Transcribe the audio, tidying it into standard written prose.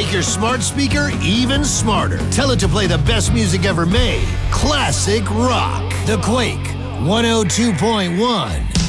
make your smart speaker even smarter. Tell it to play the best music ever made. Classic rock. The Quake 102.1.